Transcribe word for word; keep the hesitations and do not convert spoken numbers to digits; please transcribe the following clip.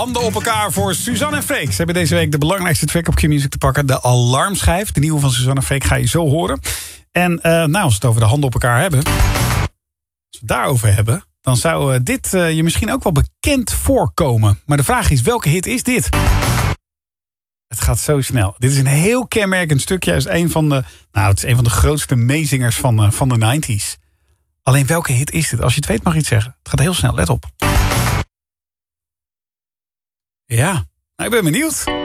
Handen op elkaar voor Suzanne en Freek. Ze hebben deze week de belangrijkste track op Q-Music te pakken. De Alarmschijf. De nieuwe van Suzanne en Freek ga je zo horen. En uh, nou, als we het over de handen op elkaar hebben. Als we het daarover hebben. Dan zou uh, dit uh, je misschien ook wel bekend voorkomen. Maar de vraag is, welke hit is dit? Het gaat zo snel. Dit is een heel kenmerkend stukje. Het is een van de, nou, het is een van de grootste meezingers van, uh, van de negentig. Alleen welke hit is dit? Als je het weet mag je het zeggen. Het gaat heel snel, let op. Ja, nou, ik ben benieuwd.